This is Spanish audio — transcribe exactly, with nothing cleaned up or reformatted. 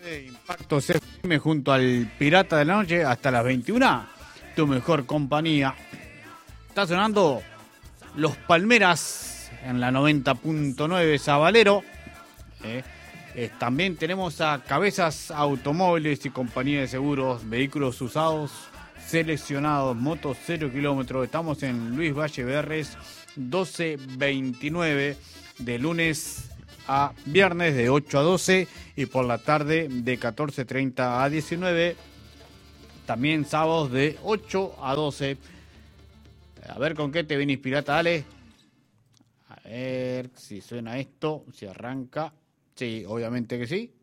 Impacto C F M junto al Pirata de la Noche hasta las veintiuna. Tu mejor compañía. Está sonando Los Palmeras en la noventa punto nueve Sabalero. Eh, eh, también tenemos a Cabezas Automóviles y Compañía de Seguros, vehículos usados, seleccionados, motos cero kilómetros. Estamos en Luis Valle Berres doce veintinueve, de lunes a viernes de ocho a doce y por la tarde de catorce treinta a diecinueve. También sábados de ocho a doce. A ver con qué te venís, pirata, dale. A ver si suena esto, si arranca. Sí, obviamente que sí.